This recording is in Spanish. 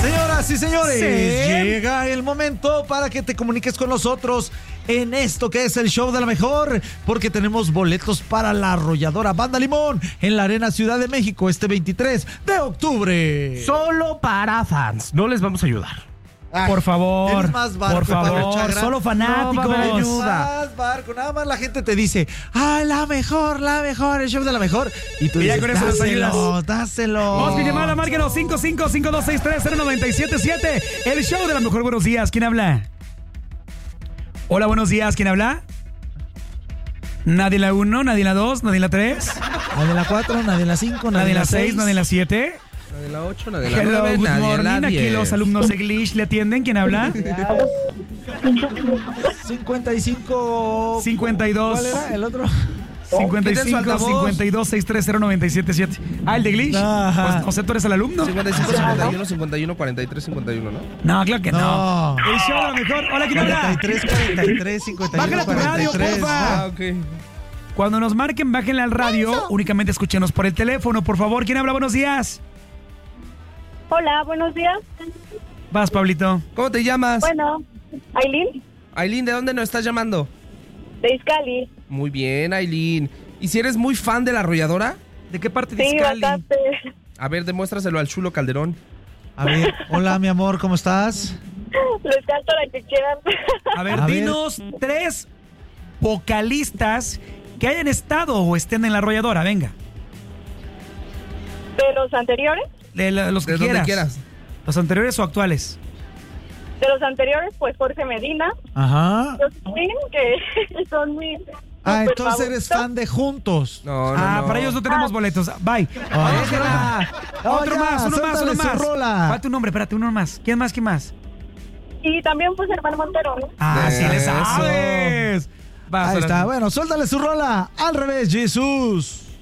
Señoras y señores, Sí. llega el momento para que te comuniques con nosotros en esto que es el show de la mejor, porque tenemos boletos para la arrolladora Banda Limón en la Arena Ciudad de México este 23 de octubre. Solo para fans. No les vamos a ayudar. Ay, Por favor. eres más barco, Por Pablo favor. Chagra. Solo fanáticos. No va a haber más barco, nada más la gente te dice, la mejor, el show de la mejor. Y tú Y ya dices, con eso nos ayudas. dáselo. Vamos, mi llamada, márquenos 5552630977. El show de la mejor. Buenos días, ¿quién habla? Hola, buenos días, ¿quién habla? Nadie en la 1, nadie en la 2, nadie en la 3, Nadie en la 4, nadie en la 5, nadie en la 6, nadie en la 7. Nadie en la 8, nadie en la Hello, 9, good nadie en morning. la Aquí 10. los alumnos de English le atienden. ¿Quién habla? 55. 52. ¿Cuál era el otro? 55 altavoz. 52 630-977. El de English. Ajá. Pues, o sea, tú eres el alumno. 55, 51, 51, 43, 51, ¿no? No, claro que no. No. El show de la mejor. Hola, ¿quién habla? 43, 51, Bájale tu radio, 43. porfa. Ok. Cuando nos marquen, bájenle al radio. Únicamente escúchenos por el teléfono, por favor. ¿Quién habla? Buenos días. Hola, buenos días. Vas, Pablito. ¿Cómo te llamas? Bueno, Aileen, Aileen, ¿de dónde nos estás llamando? de Izcalli. Muy bien, Aileen. ¿Y si eres muy fan de la arrolladora? ¿De qué parte de Sí, Izcalli? bastante. A ver, demuéstraselo al chulo Calderón. A ver, hola mi amor, ¿cómo estás? Les canto la que quieran. A ver, A ver. dinos 3 vocalistas que hayan estado o estén en la arrolladora. Venga. De los anteriores, De los que De donde quieras. quieras. Los anteriores o actuales. pues Jorge Medina, Ajá. Josephine, que son mis... Entonces eres fan de Juntos. No, Para ellos no tenemos boletos. Bye. Ah, Otro ya, más, uno más, suéltale uno su más. rola. Falta un nombre, espérate, uno más. ¿Quién más? Y también pues Hermano Montero, ¿no? Sí le Eso. sabes. Vas, Ahí ahora está, sí. bueno, suéltale su rola. Al revés, Jesús.